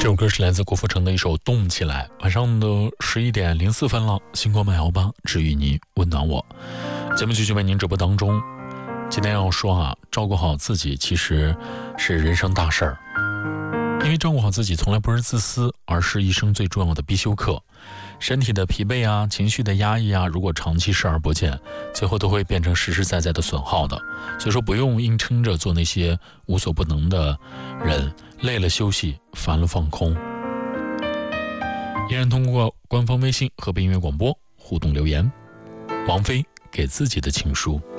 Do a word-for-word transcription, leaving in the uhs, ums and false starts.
这首歌是来自郭富城的一首《动起来》。晚上的十一点零四分了，星光慢摇吧，治愈你，温暖我。节目继续为您直播当中。今天要说啊，照顾好自己其实是人生大事儿，因为照顾好自己从来不是自私，而是一生最重要的必修课。身体的疲惫啊，情绪的压抑啊，如果长期视而不见，最后都会变成实实在在的损耗的。所以说，不用硬撑着做那些无所不能的人，累了休息，烦了放空。依然通过官方微信河北音乐广播互动留言。王菲给自己的情书。